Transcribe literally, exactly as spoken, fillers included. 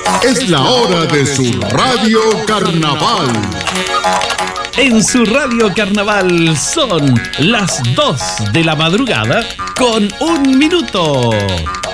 Es la hora de su Radio Carnaval. En su Radio Carnaval son las dos de la madrugada con un minuto.